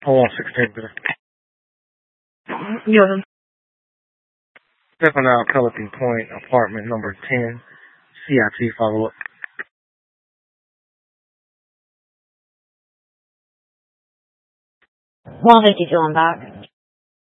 Hold on, 16 minutes. Yeah. Stepping out, Pelican Point, apartment number 10, CIT follow-up. One 52 on back.